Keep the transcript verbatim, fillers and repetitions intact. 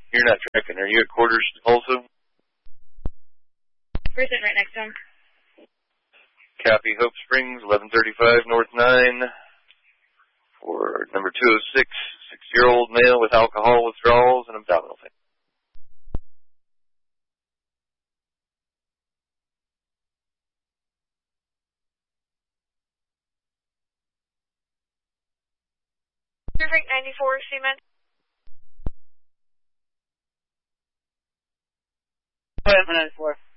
You're not tracking. Are you at quarters also? We're sitting right next to him. Copy. Hope Springs, eleven thirty-five North nine. For number two oh six, six-year-old male with alcohol withdrawals and abdominal pain. Perfect, ninety-four, cement. Go ahead for ninety-four.